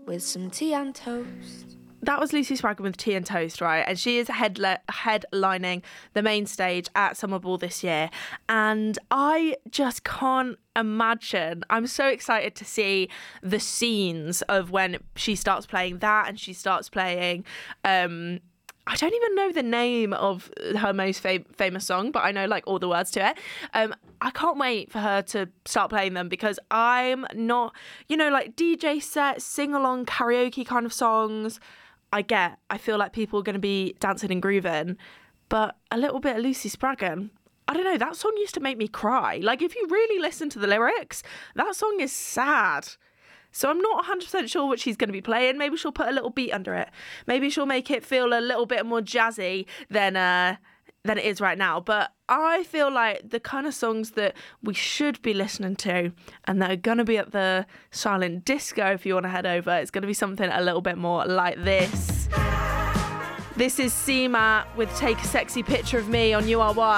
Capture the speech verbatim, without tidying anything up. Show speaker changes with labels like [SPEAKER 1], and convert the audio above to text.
[SPEAKER 1] with some tea and toast.
[SPEAKER 2] That was Lucy Spraggan with Tea and Toast, right? And she is headla- headlining the main stage at Summer Ball this year. And I just can't imagine. I'm so excited to see the scenes of when she starts playing that and she starts playing... Um, I don't even know the name of her most fam- famous song, but I know like all the words to it. Um, I can't wait for her to start playing them because I'm not, you know, like D J sets, sing-along, karaoke kind of songs. I get, I feel like people are going to be dancing and grooving, but a little bit of Lucy Spraggan, I don't know, that song used to make me cry. Like if you really listen to the lyrics, that song is sad. So I'm not one hundred percent sure what she's going to be playing. Maybe she'll put a little beat under it. Maybe she'll make it feel a little bit more jazzy than uh, than it is right now. But I feel like the kind of songs that we should be listening to and that are going to be at the silent disco, if you want to head over, it's going to be something a little bit more like this. This is Seema with Take a Sexy Picture of Me on U R Y.